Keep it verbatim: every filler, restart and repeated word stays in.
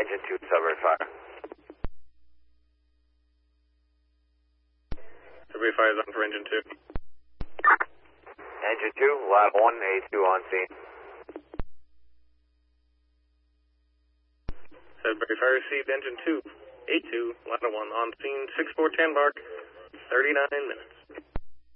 Engine two, Sudbury Fire. Sudbury Fire is on for engine two. Engine two, lab one, A two on scene. Sudbury Fire received engine two, A two, ladder one on scene, six four ten mark, thirty-nine minutes.